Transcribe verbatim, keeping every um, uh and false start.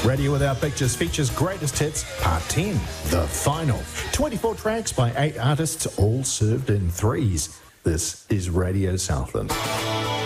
Radio Without Pictures features Greatest Hits, Part ten, The Final. twenty-four tracks by eight artists, all served in threes. This is Radio Southland.